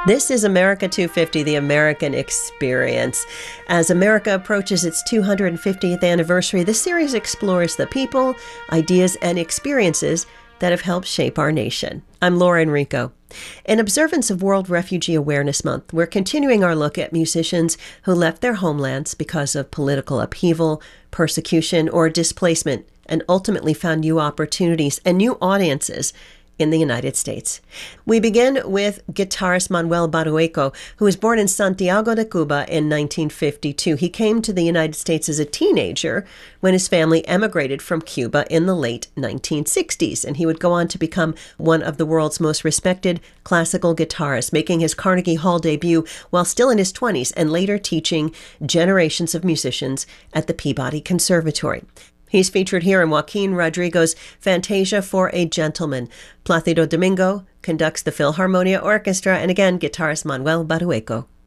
This is America 250, the American Experience. As America approaches its 250th anniversary, this series explores the people, ideas, and experiences that have helped shape our nation. I'm Laura Enrico. In observance of World Refugee Awareness Month, we're continuing our look at musicians who left their homelands because of political upheaval, persecution, or displacement, and ultimately found new opportunities and new audiences in the United States. We begin with guitarist Manuel Barueco, who was born in Santiago de Cuba in 1952. He came to the United States as a teenager when his family emigrated from Cuba in the late 1960s, and he would go on to become one of the world's most respected classical guitarists, making his Carnegie Hall debut while still in his 20s and later teaching generations of musicians at the Peabody Conservatory. He's featured here in Joaquin Rodrigo's Fantasia for a Gentleman. Plácido Domingo conducts the Philharmonia Orchestra, and again, guitarist Manuel Barueco.